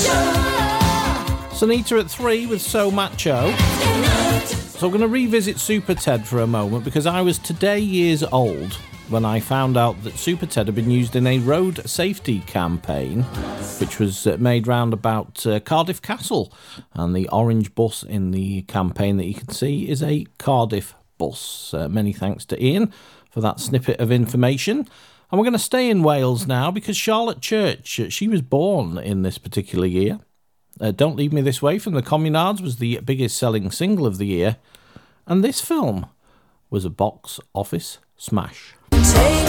Sunita at 3 with So Macho. So I'm going to revisit Super Ted for a moment because I was today years old when I found out that Super Ted had been used in a road safety campaign which was made round about Cardiff Castle, and the orange bus in the campaign that you can see is a Cardiff bus. Many thanks to Ian for that snippet of information. And we're going to stay in Wales now because Charlotte Church, she was born in this particular year. Don't Leave Me This Way from the Communards was the biggest selling single of the year, and this film was a box office smash.